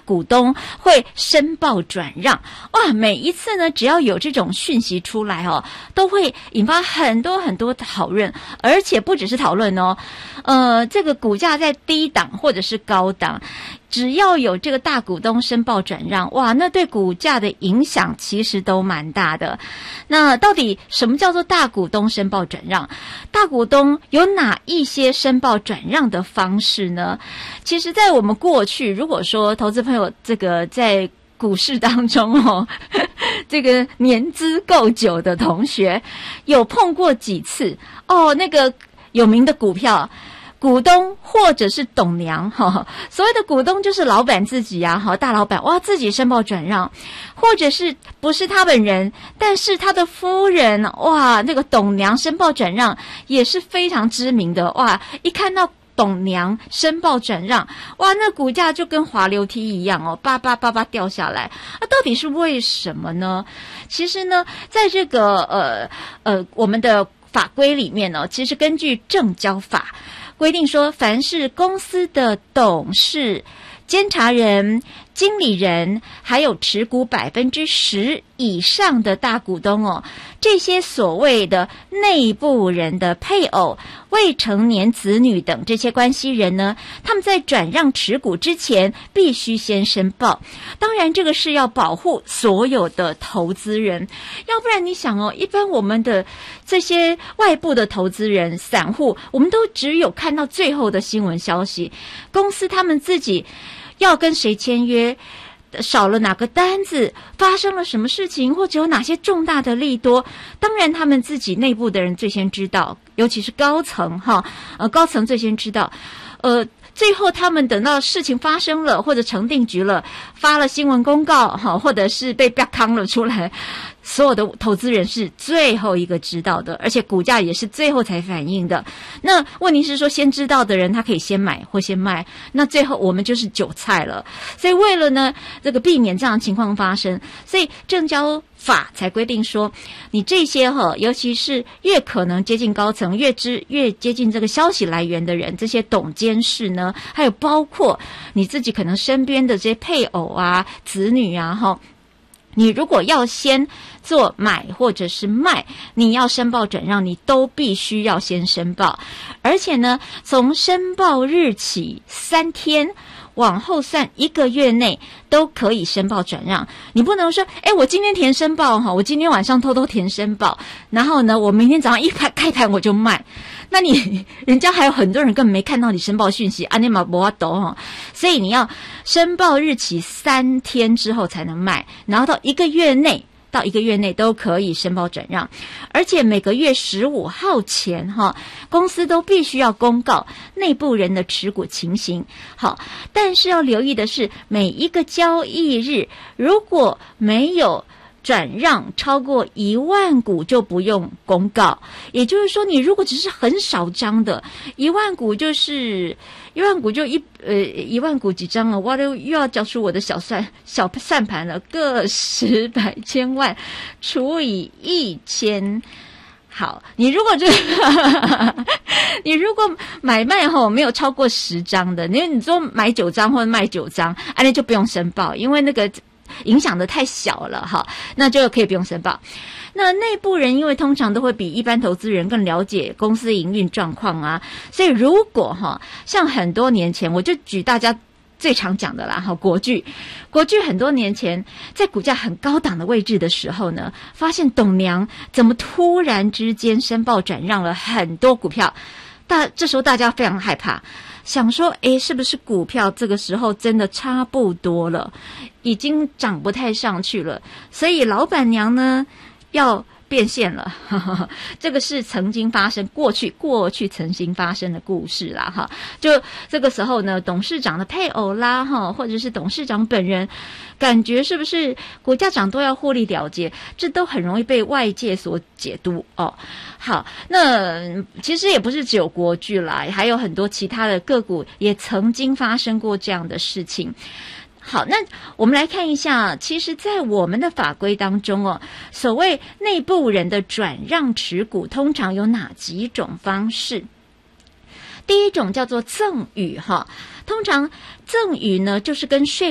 股东会申报转让。哇，每一次呢，只要有这种讯息出来哦，都会引发很多很多讨论，而且不只是讨论哦，这个股价在低档或者是高档，只要有这个大股东申报转让，哇，那对股价的影响其实都蛮大的。那到底什么叫做大股东申报转让？大股东有哪一些申报转让的方式呢？其实在我们过去，如果说投资朋友这个在股市当中哦，这个年资够久的同学有碰过几次哦，那个有名的股票股东或者是董娘哈，所谓的股东就是老板自己啊，大老板哇，自己申报转让，或者是不是他本人，但是他的夫人哇，那个董娘申报转让也是非常知名的哇，一看到董娘申报转让，哇，那股价就跟滑溜梯一样哦，叭叭叭叭掉下来。到底是为什么呢？其实呢，在这个我们的法规里面呢，其实根据证交法规定说，凡是公司的董事、监察人、经理人，还有持股10%以上的大股东哦，这些所谓的内部人的配偶、未成年子女等这些关系人呢，他们在转让持股之前必须先申报。当然这个是要保护所有的投资人，要不然你想哦，一般我们的这些外部的投资人、散户，我们都只有看到最后的新闻消息，公司他们自己要跟谁签约，少了哪个单子，发生了什么事情，或者有哪些重大的利多，当然他们自己内部的人最先知道，尤其是高层高层最先知道。最后他们等到事情发生了，或者成定局了，发了新闻公告或者是被啪康了出来，所有的投资人是最后一个知道的，而且股价也是最后才反应的。那问题是说，先知道的人他可以先买或先卖，那最后我们就是韭菜了。所以为了呢这个避免这样的情况发生，所以证交法才规定说，你这些尤其是越可能接近高层、越接近这个消息来源的人，这些董监事呢，还有包括你自己可能身边的这些配偶啊、子女啊你如果要先做买或者是卖，你要申报转让，你都必须要先申报。而且呢，从申报日起3天往后算1个月内都可以申报转让。你不能说我今天填申报我今天晚上偷偷填申报，然后呢我明天早上一开盘我就卖，那你人家还有很多人根本没看到你申报讯息，你嘛没法度所以你要申报日期3天之后才能卖，然后到1个月内都可以申报转让。而且每个月15号前公司都必须要公告内部人的持股情形。好，但是要留意的是，每一个交易日如果没有转让超过1万股就不用公告。也就是说，你如果只是很少张的1万股，就是1万股就1万股几张了，我又要交出我的小算盘了，个10、百、千万除以1000。好，你如果你如果买卖没有超过10张的，你说买9张或者卖9张，那就不用申报，因为那个影响的太小了那就可以不用申报。那内部人因为通常都会比一般投资人更了解公司营运状况啊，所以如果像很多年前，我就举大家最常讲的啦国巨很多年前在股价很高档的位置的时候呢，发现董娘怎么突然之间申报转让了很多股票，这时候大家非常害怕，想说是不是股票这个时候真的差不多了，已经涨不太上去了，所以老板娘呢要变现了这个是曾经发生过去曾经发生的故事啦就这个时候呢，董事长的配偶啦或者是董事长本人，感觉是不是股价涨都要获利了结，这都很容易被外界所解读好，那其实也不是只有国巨啦，还有很多其他的个股也曾经发生过这样的事情。好，那我们来看一下，其实在我们的法规当中所谓内部人的转让持股通常有哪几种方式？第一种叫做赠与通常赠与呢就是跟税